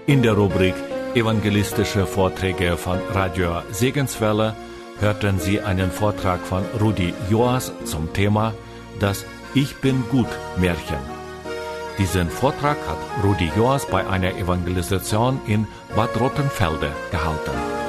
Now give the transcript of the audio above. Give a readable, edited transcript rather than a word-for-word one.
In der Rubrik Evangelistische Vorträge von Radio Segenswelle hörten Sie einen Vortrag von Rudi Joas zum Thema Das Ich bin gut Märchen. Diesen Vortrag hat Rudi Joas bei einer Evangelisation in Bad Rottenfelde gehalten.